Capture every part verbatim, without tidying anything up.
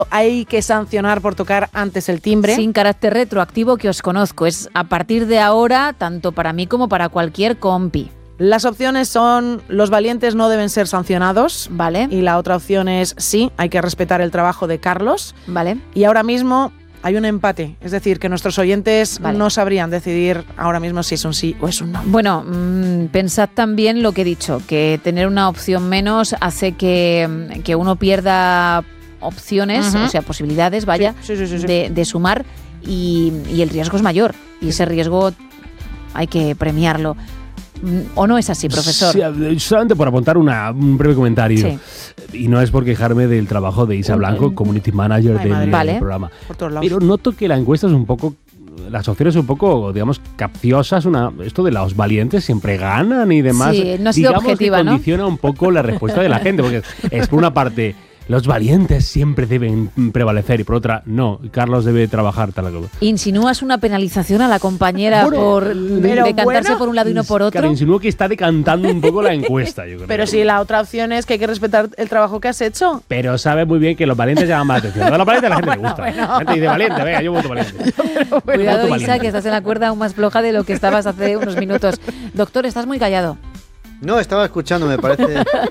hay que sancionar por tocar antes el timbre. Sin carácter retroactivo, que os conozco. Es a partir de ahora, tanto para mí como para cualquier compi. Las opciones son: los valientes no deben ser sancionados. Vale. Y la otra opción es: sí, hay que respetar el trabajo de Carlos. Vale. Y ahora mismo hay un empate. Es decir, que nuestros oyentes vale. no sabrían decidir ahora mismo si es un sí o es un no. Bueno, mmm, pensad también lo que he dicho, que tener una opción menos hace que, que uno pierda opciones, uh-huh. o sea, posibilidades, vaya, sí, sí, sí, sí, sí. De, de sumar y, y el riesgo es mayor. Y ese riesgo hay que premiarlo. ¿O no es así, profesor? Sí, solamente por apuntar una, un breve comentario. Sí. Y no es por quejarme del trabajo de Isa Blanco, Community Manager Ay, del, del vale. programa. Pero noto que la encuesta es un poco... Las opciones un poco, digamos, capciosas. Una, esto de los valientes siempre ganan y demás. Sí, no ha sido digamos objetiva, que ¿no? condiciona un poco la respuesta de la gente. Porque es por una parte... Los valientes siempre deben prevalecer y por otra, no, Carlos debe trabajar tal como. ¿Insinúas una penalización a la compañera bueno, por decantarse bueno, por un lado y no por otro? Claro, insinúo que está decantando un poco la encuesta, yo creo. Pero si la otra opción es que hay que respetar el trabajo que has hecho. Pero sabe muy bien que los valientes llaman más atención. A los valientes a la gente le gusta. bueno. La gente dice valiente, venga, yo voto valiente. Pero, Cuidado, voto Isa, valiente. que estás en la cuerda aún más floja de lo que estabas hace unos minutos. Doctor, estás muy callado. No, estaba escuchando, me parece,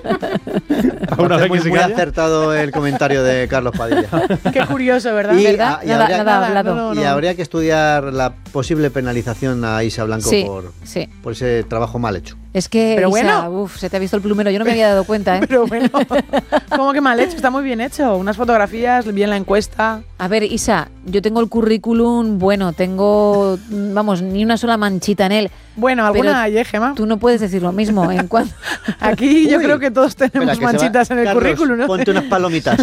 me parece muy, muy acertado el comentario de Carlos Padilla. Qué curioso, ¿verdad? Y, ¿verdad? a, y, nada, habría, nada hablado. no, no, no. y habría que estudiar la posible penalización a Isa Blanco Sí, por, sí. por ese trabajo mal hecho. Es que, Pero Isa, bueno. uf, se te ha visto el plumero. Yo no me había dado cuenta, ¿eh? Pero bueno, ¿cómo que mal hecho? Está muy bien hecho. Unas fotografías, bien la encuesta. A ver, Isa, yo tengo el currículum bueno, tengo, vamos, ni una sola manchita en él. Bueno, alguna Pero hay, ¿eh, Gemma? Tú no puedes decir lo mismo en cuanto... Aquí yo Uy, creo que todos tenemos espera, que manchitas se va- en el Carlos, currículum, ¿no? Ponte unas palomitas.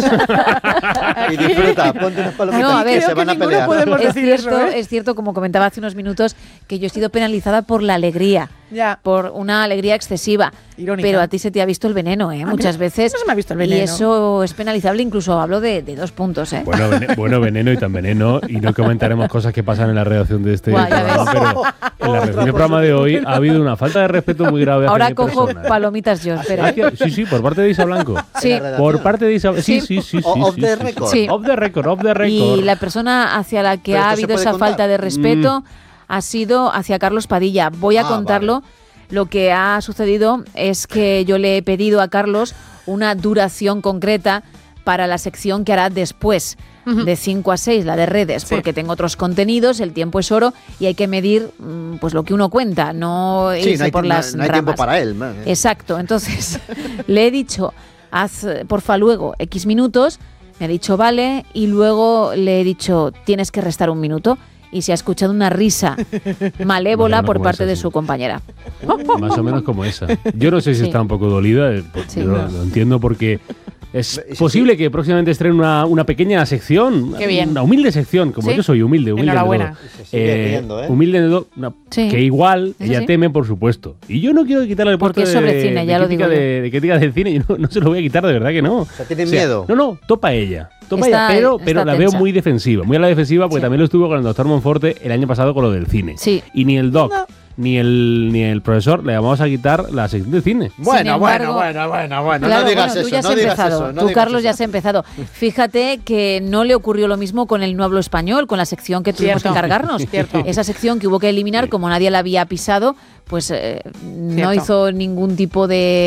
Y disfruta, ponte unas palomitas No, a ver, que se creo van que a ninguno pelear. podemos- Es decir cierto, eso, ¿eh? es cierto, como comentaba hace unos minutos, que yo he sido penalizada por la alegría, Ya. por una alegría excesiva. Irónica. Pero a ti se te ha visto el veneno, ¿eh? A Muchas mí veces. no se me ha visto el veneno. Y eso es penalizable, incluso hablo de, de dos puntos, ¿eh? Bueno, vene- bueno, veneno y tan veneno. Y no comentaremos cosas que pasan en la redacción de este Guau, ya programa. ves. Pero en la redacción del programa de hoy ha habido una falta de respeto muy grave hacia Ahora mi cojo persona. palomitas yo, espera. Hacia- Sí, sí, por parte de Isa Blanco. Sí. En la Por parte de Isa Sí, Sí. sí, sí. sí, O- sí, off sí, the sí, record. Sí. Off the record, off the record. Y la persona hacia la que ¿Pero ha esto se habido puede esa contar? falta de respeto ha sido hacia Carlos Padilla. Voy a Ah, contarlo. Lo que ha sucedido es que yo le he pedido a Carlos una duración concreta para la sección que hará después, Ujú. de cinco a seis, la de redes, Sí. porque tengo otros contenidos, el tiempo es oro y hay que medir mm, pues lo que uno cuenta, no Sí, irse no hay, por no- las no hay tiempo ramas. para él. man. Exacto, entonces le he dicho, haz porfa luego X minutos, me ha dicho vale, y luego le he dicho, tienes que restar un minuto, y se ha escuchado una risa malévola Más o menos por como parte esa, de sí. su compañera. Más o menos como esa. Yo no sé si Sí. está un poco dolida, eh, pues Sí. yo lo, lo entiendo porque es Sí, posible que próximamente estrene una, una pequeña sección, Qué bien. una humilde sección, como ¿Sí? yo soy humilde, humilde. Enhorabuena. de todo. Se sigue riendo, ¿eh? Humilde de todo, no, Sí. que igual Eso ella sí. teme, por supuesto. Y yo no quiero quitarle el puesto Porque es de, sobre cine, de ya lo crítica digo yo. de, de crítica del cine, yo no, no se lo voy a quitar, de verdad que no. O sea, ¿tiene miedo? No, no, topa ella. Topa Está- ella, pero, está pero la tensa. veo muy defensiva, muy a la defensiva, porque Sí. también lo estuvo con el doctor Monforte el año pasado con lo del cine. Sí. Y ni el doc, ni el ni el profesor le vamos a quitar la sección de cine. Bueno, Sin bueno, embargo- bueno, bueno, bueno. Claro, no digas bueno, tú eso, ya has no digas empezado. eso. no tú, digas Carlos, eso. ya has empezado. Fíjate que no le ocurrió lo mismo con el No Hablo Español, con la sección que tuvimos que Cierto. encargarnos. Cierto. Esa sección que hubo que eliminar, como nadie la había pisado, pues eh, no Cierto. hizo ningún tipo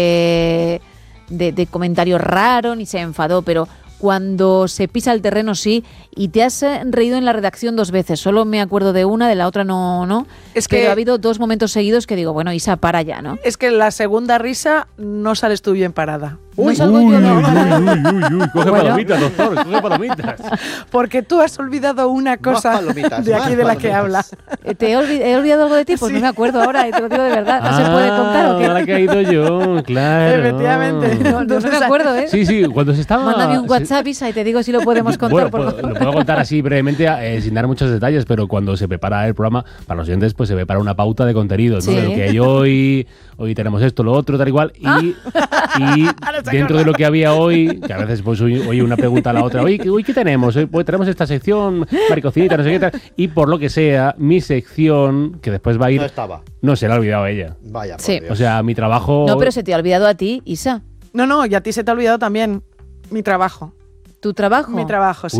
de, de, de comentario raro ni se enfadó, pero cuando se pisa el terreno sí, y te has eh, reído en la redacción dos veces, solo me acuerdo de una, de la otra no, no. Es pero que- ha habido dos momentos seguidos que digo, bueno, Isa, para ya, ¿no? Es que la segunda risa no sales tú bien parada. No salgo yo, no. uy, uy, uy, coge Bueno. palomitas, doctor, coge palomitas. Porque tú has olvidado una cosa palomitas, de aquí más de la que palomitas. hablas. Eh, ¿Te he, olvid- he olvidado algo de ti? Pues Sí. no me acuerdo ahora, te lo digo de verdad. ¿No se puede contar o qué? Ahora he caído yo, claro. Efectivamente. No, no, no Entonces, me acuerdo, ¿eh? Sí, sí, cuando se estaba... Mándame un se- WhatsApp, Isa, y te digo si lo podemos contar. Bueno, por puedo- favor. lo puedo contar así brevemente, eh, sin dar muchos detalles, pero cuando se prepara el programa, para los oyentes, pues se prepara una pauta de contenidos, ¿no? Sí. De lo que hay hoy, hoy tenemos esto, lo otro, tal y cual, y, y dentro de lo que había hoy, que a veces pues hoy, hoy una pregunta a la otra, hoy, hoy ¿qué tenemos? Hoy, pues, tenemos esta sección, maricocinita, no sé qué tal, y por lo que sea, mi sección, que después va a ir... No estaba. No, se la ha olvidado ella. Vaya, por Sí. Dios. O sea, mi trabajo... No, pero se te ha olvidado a ti, Isa. No, no, y a ti se te ha olvidado también mi trabajo. ¿Tu trabajo? Mi trabajo, sí.